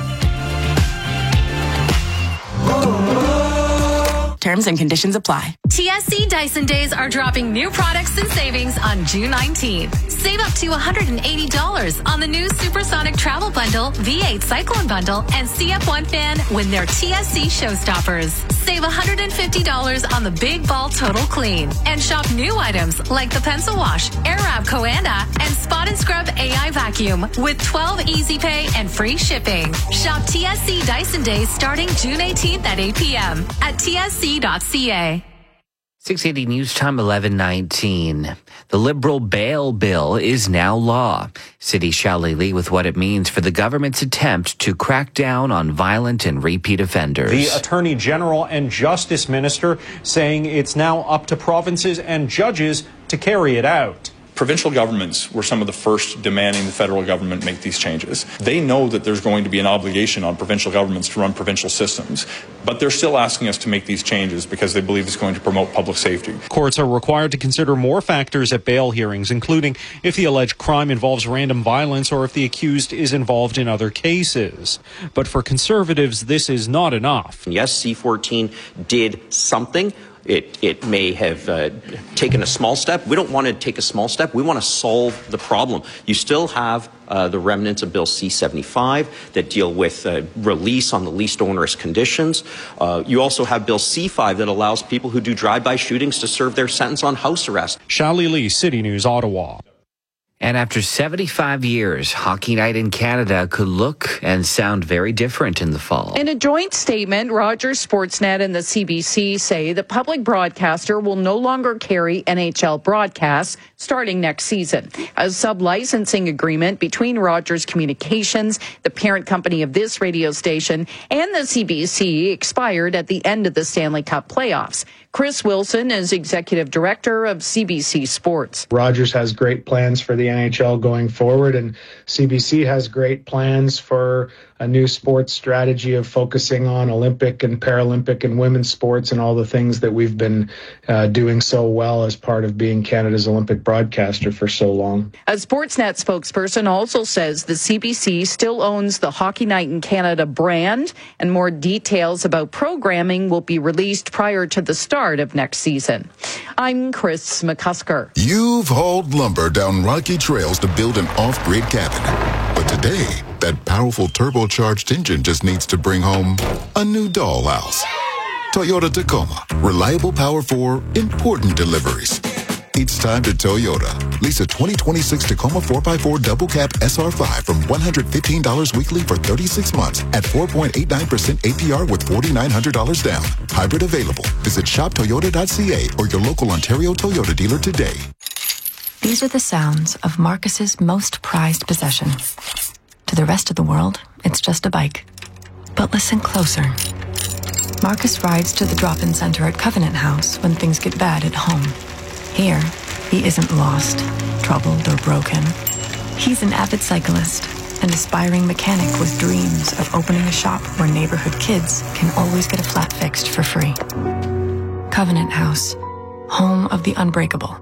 Terms and conditions apply. T S C Dyson Days are dropping new products and savings on June nineteenth. Save up to one hundred eighty dollars on the new Supersonic Travel Bundle, V eight Cyclone Bundle, and C F one fan when they're T S C Showstoppers. Save one hundred fifty dollars on the Big Ball Total Clean. And shop new items like the Pencil Wash, Airwrap Coanda, and Spot and Scrub A I Vacuum with twelve Easy Pay and free shipping. Shop T S C Dyson Days starting June eighteenth at eight p.m. at T S C dot c a. six eighty News Time, eleven nineteen. The Liberal bail bill is now law. City Shelley with what it means for the government's attempt to crack down on violent and repeat offenders. The Attorney General and Justice Minister saying it's now up to provinces and judges to carry it out. Provincial governments were some of the first demanding the federal government make these changes. They know that there's going to be an obligation on provincial governments to run provincial systems, but they're still asking us to make these changes because they believe it's going to promote public safety. Courts are required to consider more factors at bail hearings, including if the alleged crime involves random violence or if the accused is involved in other cases. But for Conservatives, this is not enough. Yes, C fourteen did something. It, it may have uh, taken a small step. We don't want to take a small step. We want to solve the problem. You still have uh, the remnants of Bill C seventy-five that deal with uh, release on the least onerous conditions. Uh, you also have Bill C five that allows people who do drive-by shootings to serve their sentence on house arrest. Shally Lee, City News, Ottawa. And after seventy-five years, Hockey Night in Canada could look and sound very different in the fall. In a joint statement, Rogers, Sportsnet, and the C B C say the public broadcaster will no longer carry N H L broadcasts starting next season. A sub-licensing agreement between Rogers Communications, the parent company of this radio station, and the C B C expired at the end of the Stanley Cup playoffs. Chris Wilson is executive director of C B C Sports. Rogers has great plans for the N H L going forward, and C B C has great plans for a new sports strategy of focusing on Olympic and Paralympic and women's sports and all the things that we've been uh, doing so well as part of being Canada's Olympic broadcaster for so long. A Sportsnet spokesperson also says the C B C still owns the Hockey Night in Canada brand, and more details about programming will be released prior to the start start of next season. I'm Chris McCusker. You've hauled lumber down rocky trails to build an off-grid cabin. But today, that powerful turbocharged engine just needs to bring home a new dollhouse. Toyota Tacoma. Reliable power for important deliveries. It's time to Toyota. Lease a twenty twenty-six Tacoma four by four double cab S R five from one hundred fifteen dollars weekly for thirty-six months at four point eight nine percent A P R with four thousand nine hundred dollars down. Hybrid available. Visit shop toyota dot c a or your local Ontario Toyota dealer today. These are the sounds of Marcus's most prized possession. To the rest of the world, it's just a bike. But listen closer. Marcus rides to the drop-in center at Covenant House when things get bad at home. Here, he isn't lost, troubled, or broken. He's an avid cyclist, an aspiring mechanic with dreams of opening a shop where neighborhood kids can always get a flat fixed for free. Covenant House, home of the unbreakable.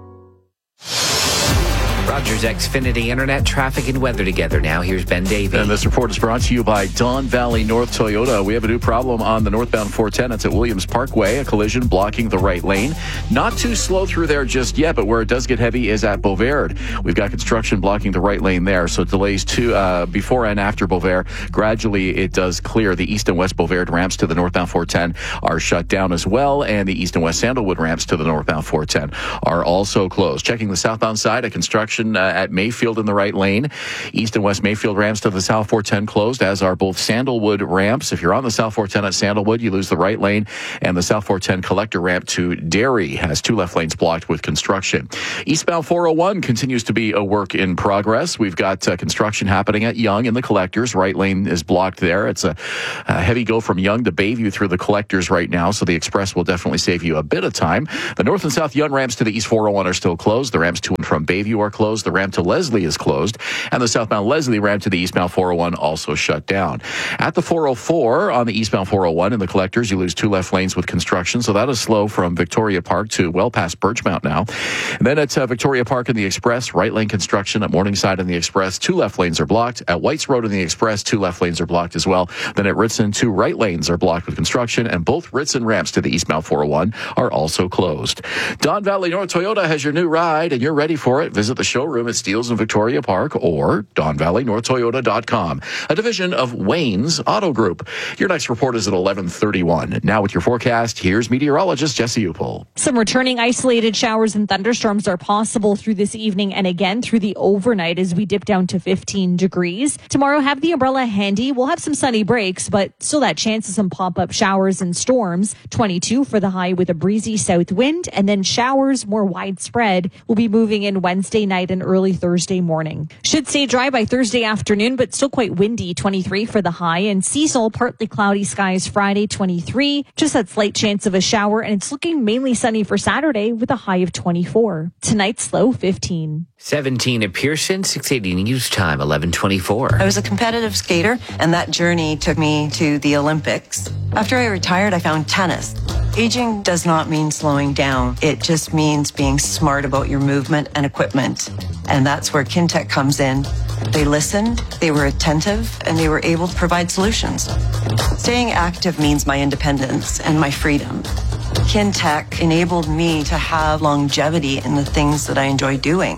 Rogers Xfinity Internet, traffic, and weather together now. Here's Ben Davey. And this report is brought to you by Don Valley North Toyota. We have a new problem on the northbound four ten. It's at Williams Parkway, a collision blocking the right lane. Not too slow through there just yet, but where it does get heavy is at Beauvert. We've got construction blocking the right lane there, so delays to uh, before and after Beauvert. Gradually, it does clear. The east and west Beauvert ramps to the northbound four ten are shut down as well, and the east and west Sandalwood ramps to the northbound four ten are also closed. Checking the southbound side, a construction Uh, at Mayfield in the right lane. East and west Mayfield ramps to the south four ten closed, as are both Sandalwood ramps. If you're on the south four ten at Sandalwood, you lose the right lane, and the south four ten collector ramp to Derry has two left lanes blocked with construction. Eastbound four oh one continues to be a work in progress. We've got uh, construction happening at Yonge in the collectors. Right lane is blocked there. It's a, a heavy go from Yonge to Bayview through the collectors right now, so the express will definitely save you a bit of time. The north and south Yonge ramps to the east four oh one are still closed. The ramps to and from Bayview are closed. The ramp to Leslie is closed, and the southbound Leslie ramp to the eastbound four oh one also shut down. At the four oh four on the eastbound four oh one in the collectors, you lose two left lanes with construction, so that is slow from Victoria Park to well past Birchmount now. And then at uh, Victoria Park in the express, right lane construction at Morningside in the express, two left lanes are blocked. At Whites Road in the express, two left lanes are blocked as well. Then at Ritson, two right lanes are blocked with construction, and both Ritson ramps to the eastbound four oh one are also closed. Don Valley North Toyota has your new ride, and you're ready for it. Visit the showroom at Steeles in Victoria Park or don valley north toyota dot com, a division of Wayne's Auto Group. Your next report is at eleven thirty-one. Now with your forecast, here's meteorologist Jesse Upel. Some returning isolated showers and thunderstorms are possible through this evening and again through the overnight as we dip down to fifteen degrees. Tomorrow, have the umbrella handy. We'll have some sunny breaks, but still that chance of some pop-up showers and storms. twenty-two for the high with a breezy south wind, and then showers more widespread will be moving in Wednesday night and early Thursday morning. Should stay dry by Thursday afternoon, but still quite windy. twenty-three for the high, and seasonal partly cloudy skies Friday, twenty-three. Just that slight chance of a shower, and it's looking mainly sunny for Saturday with a high of twenty-four. Tonight's low fifteen. seventeen at Pearson, six eighty News Time, eleven twenty-four. I was a competitive skater, and that journey took me to the Olympics. After I retired, I found tennis. Aging does not mean slowing down. It just means being smart about your movement and equipment. And that's where Kintec comes in. They listened, they were attentive, and they were able to provide solutions. Staying active means my independence and my freedom. Kintec enabled me to have longevity in the things that I enjoy doing.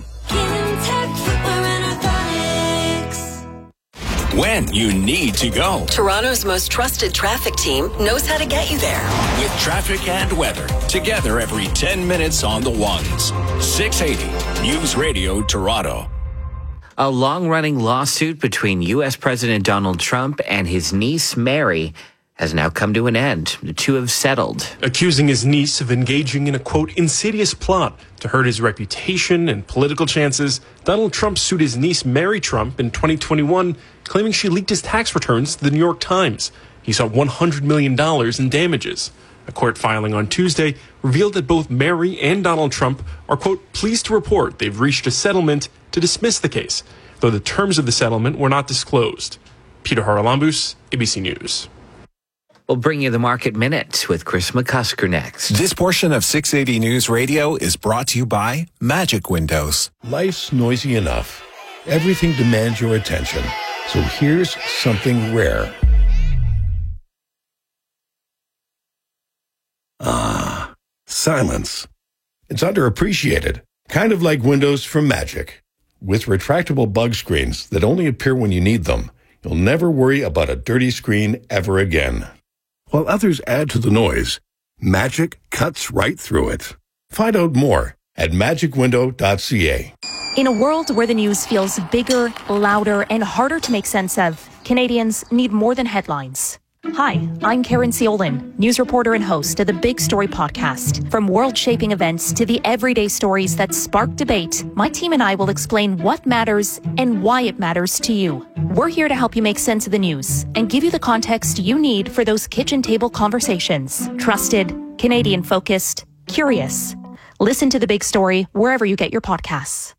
When you need to go. Toronto's most trusted traffic team knows how to get you there. With traffic and weather, together every ten minutes on the ones. six eighty News Radio Toronto. A long-running lawsuit between U S President Donald Trump and his niece, Mary, has now come to an end. The two have settled. Accusing his niece of engaging in a, quote, insidious plot to hurt his reputation and political chances, Donald Trump sued his niece, Mary Trump, in twenty twenty-one, claiming she leaked his tax returns to the New York Times. He sought one hundred million dollars in damages. A court filing on Tuesday revealed that both Mary and Donald Trump are, quote, pleased to report they've reached a settlement to dismiss the case, though the terms of the settlement were not disclosed. Peter Haralambous, A B C News. We'll bring you the Market Minute with Chris McCusker next. This portion of six eighty News Radio is brought to you by Magic Windows. Life's noisy enough. Everything demands your attention. So here's something rare. Ah, silence. It's underappreciated, kind of like windows from Magic. With retractable bug screens that only appear when you need them, you'll never worry about a dirty screen ever again. While others add to the noise, Magic cuts right through it. Find out more at magic window dot c a. In a world where the news feels bigger, louder, and harder to make sense of, Canadians need more than headlines. Hi, I'm Karen Ciolin, news reporter and host of the Big Story podcast. From world-shaping events to the everyday stories that spark debate, my team and I will explain what matters and why it matters to you. We're here to help you make sense of the news and give you the context you need for those kitchen table conversations. Trusted, Canadian-focused, curious. Listen to The Big Story wherever you get your podcasts.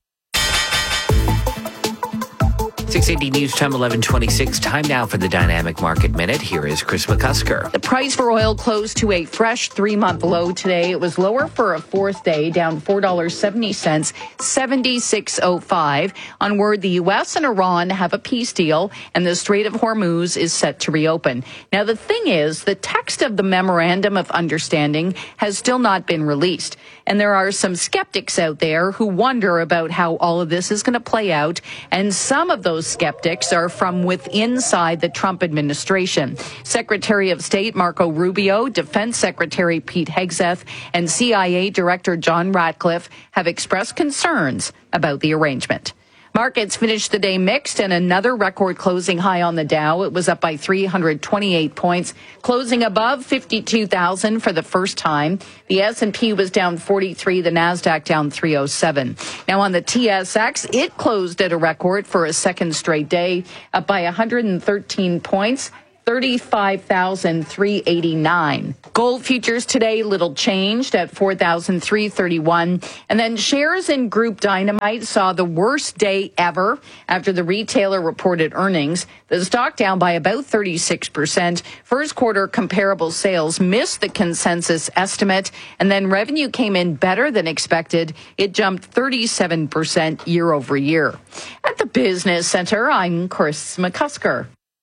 six eighty News Time, eleven twenty-six. Time now for the Dynamic Market Minute. Here is Chris McCusker. The price for oil closed to a fresh three-month low today. It was lower for a fourth day, down four dollars and seventy cents, seventy-six oh five. On word, the U S and Iran have a peace deal, and the Strait of Hormuz is set to reopen. Now, the thing is, the text of the Memorandum of Understanding has still not been released. And there are some skeptics out there who wonder about how all of this is going to play out. And some of those skeptics are from within inside the Trump administration. Secretary of State Marco Rubio, Defense Secretary Pete Hegseth, and C I A Director John Ratcliffe have expressed concerns about the arrangement. Markets finished the day mixed and another record closing high on the Dow. It was up by three hundred twenty-eight points, closing above fifty-two thousand for the first time. The S and P was down forty-three, the NASDAQ down three oh seven. Now on the T S X, it closed at a record for a second straight day, up by one hundred thirteen points. thirty-five thousand three hundred eighty-nine. Gold futures today, little changed at four thousand three hundred thirty-one. And then shares in Group Dynamite saw the worst day ever after the retailer reported earnings. The stock down by about thirty-six percent. First quarter comparable sales missed the consensus estimate, and then revenue came in better than expected. It jumped thirty-seven percent year over year. At the Business Center, I'm Chris McCusker.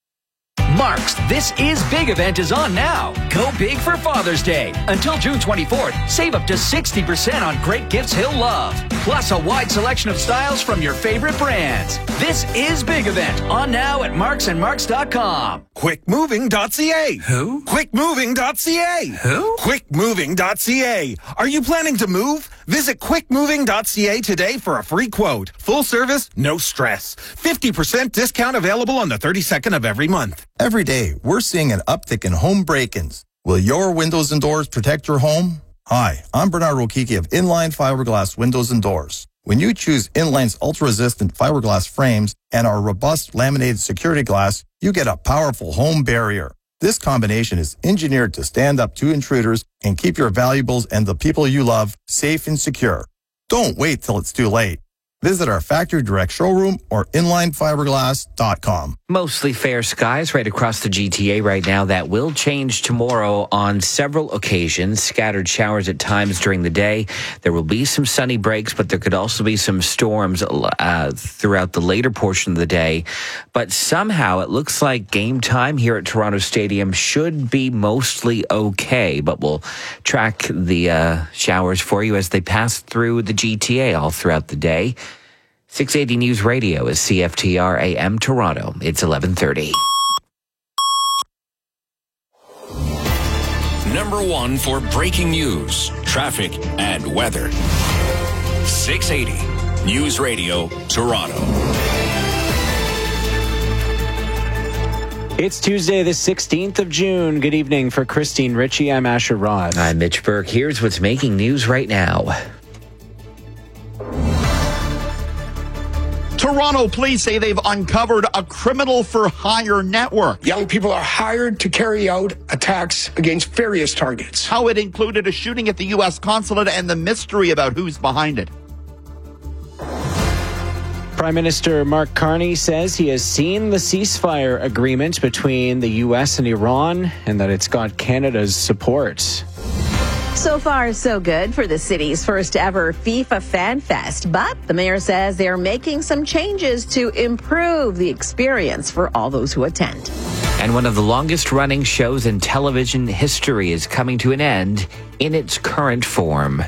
Mark's This Is Big event is on now. Go big for Father's Day. Until June twenty-fourth, save up to sixty percent on great gifts he'll love. Plus a wide selection of styles from your favorite brands. This Is Big event on now at marks and marks dot com. quick moving dot c a. Who? quick moving dot c a. Who? quick moving dot c a. Are you planning to move? Visit quick moving dot c a today for a free quote. Full service, no stress. fifty percent discount available on the thirty-second of every month. Every day, we're seeing an uptick in home break-ins. Will your windows and doors protect your home? Hi, I'm Bernard Rokiki of Inline Fiberglass Windows and Doors. When you choose Inline's ultra-resistant fiberglass frames and our robust laminated security glass, you get a powerful home barrier. This combination is engineered to stand up to intruders and keep your valuables and the people you love safe and secure. Don't wait till it's too late. Visit our factory direct showroom or inline fiberglass dot com. Mostly fair skies right across the G T A right now. That will change tomorrow on several occasions. Scattered showers at times during the day. There will be some sunny breaks, but there could also be some storms uh, throughout the later portion of the day. But somehow it looks like game time here at Toronto Stadium should be mostly okay. But we'll track the uh, showers for you as they pass through the G T A all throughout the day. six eighty News Radio is C F T R A M Toronto. It's eleven thirty. Number one for breaking news, traffic, and weather. six eighty News Radio Toronto. It's Tuesday, the sixteenth of June. Good evening for Christine Ritchie. I'm Asher Ross. I'm Mitch Burke. Here's what's making news right now. Toronto police say they've uncovered a criminal for hire network. Young people are hired to carry out attacks against various targets. How it included a shooting at the U S consulate and the mystery about who's behind it. Prime Minister Mark Carney says he has seen the ceasefire agreement between the U S and Iran and that it's got Canada's support. So far, so good for the city's first ever FIFA Fan Fest. But the mayor says they're making some changes to improve the experience for all those who attend. And one of the longest-running shows in television history is coming to an end in its current form.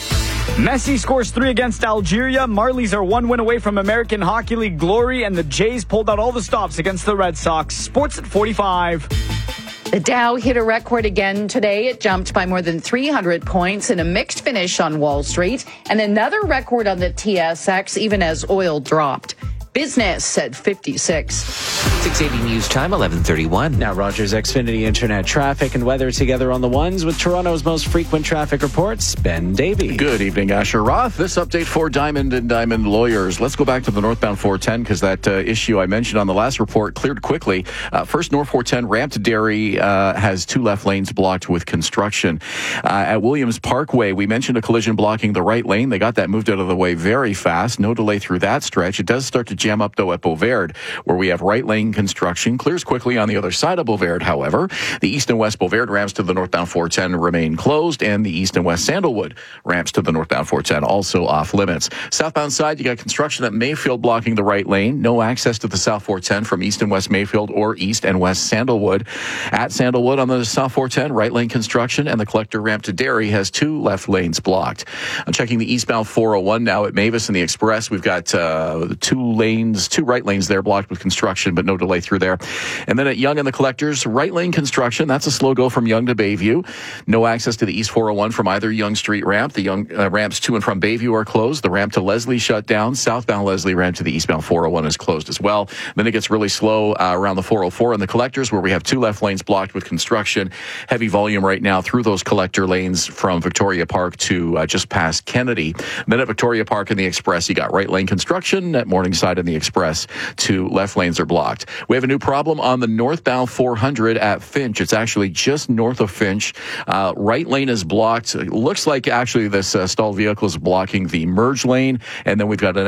Messi scores three against Algeria. Marlies are one win away from American Hockey League glory, and the Jays pulled out all the stops against the Red Sox. Sports at forty-five. The Dow hit a record again today. It jumped by more than three hundred points in a mixed finish on Wall Street, and another record on the T S X even as oil dropped. Business at fifty-six. six eighty News Time, eleven thirty-one. Now Rogers Xfinity Internet traffic and weather together on the ones with Toronto's most frequent traffic reports. Ben Davey. Good evening, Asher Roth. This update for Diamond and Diamond Lawyers. Let's go back to the northbound four ten because that uh, issue I mentioned on the last report cleared quickly. Uh, first, North four ten ramp to Derry uh, has two left lanes blocked with construction. Uh, at Williams Parkway, we mentioned a collision blocking the right lane. They got that moved out of the way very fast. No delay through that stretch. It does start to jam up, though, at Beauvard, where we have right lane construction. Clears quickly on the other side of Beauvard, however. The east and west Beauvard ramps to the northbound four ten remain closed, and the east and west Sandalwood ramps to the northbound four ten also off limits. Southbound side, you got construction at Mayfield blocking the right lane. No access to the south four ten from east and west Mayfield or east and west Sandalwood. At Sandalwood on the south four ten, right lane construction, and the collector ramp to Derry has two left lanes blocked. I'm checking the eastbound four oh one now at Mavis and the Express. We've got uh, two lanes, two right lanes there blocked with construction, but no delay through there. And then at Yonge and the Collectors, right lane construction. That's a slow go from Yonge to Bayview. No access to the east four oh one from either Yonge Street ramp. The Yonge uh, ramps to and from Bayview are closed. The ramp to Leslie shut down. Southbound Leslie ramp to the eastbound four oh one is closed as well. Then it gets really slow uh, around the four oh four and the Collectors, where we have two left lanes blocked with construction. Heavy volume right now through those collector lanes from Victoria Park to uh, just past Kennedy. Then at Victoria Park and the Express, you got right lane construction. At Morningside and the Express, two left lanes are blocked. We have a new problem on the northbound four hundred at Finch. It's actually just north of Finch. Uh, right lane is blocked. It looks like actually this uh, stalled vehicle is blocking the merge lane, and then we've got an